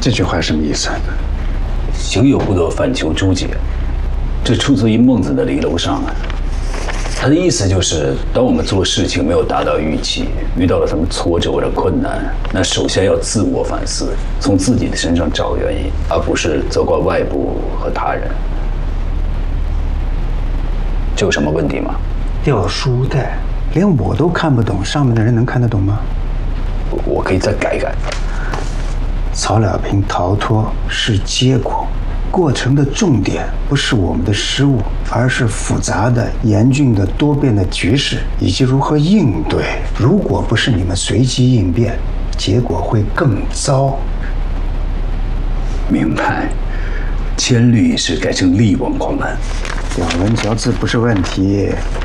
这句话什么意思？ 行有不得，反求诸己，这出自于孟子的离楼上啊。他的意思就是，当我们做事情没有达到预期，遇到了什么挫折或者困难，那首先要自我反思，从自己的身上找原因，而不是责怪外部和他人。这有什么问题吗？ 掉书袋，连我都看不懂，上面的人能看得懂吗？ 我可以再改改。 曹了平逃脱是结果，过程的重点不是我们的失误，而是复杂的、严峻的、多变的局势以及如何应对。如果不是你们随机应变，结果会更糟。 明白。千虑一事改成力挽狂澜。 咬文嚼字不是问题，